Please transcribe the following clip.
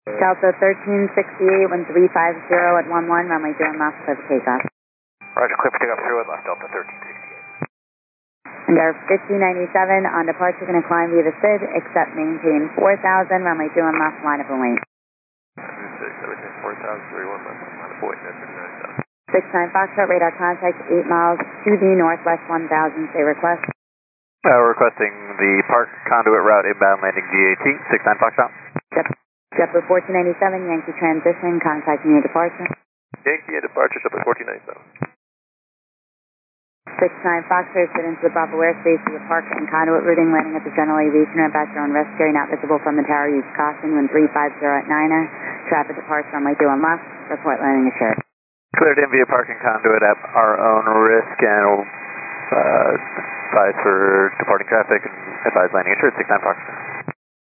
Delta 1368, 1350 at 11, runway 0 left, clear for takeoff. Roger, clear for takeoff 0 left, Delta 1368. And our 1597 on departure, going to climb via the SID, except maintain 4000, runway 2 left, line of the lane. everything 4000, 31 left, line of point, 39,000. 69 Foxtrot, radar contact 8 miles to the northwest 1000, say request. We're requesting the park conduit route inbound landing GAT, 69 Foxtrot. JetBlue 1497, Yankee transition, contacting your departure. Yankee at departure, JetBlue 1497. 69 Foxtrot, fit into the Bravo airspace via park and conduit routing, landing at the general aviation ramp at your own risk, area not visible from the tower, use caution, wind 350 at 9er, traffic departure runway 2 left, report landing assured. Cleared in via parking conduit at our own risk and advise for departing traffic and advise landing assured, 69 Foxtrot.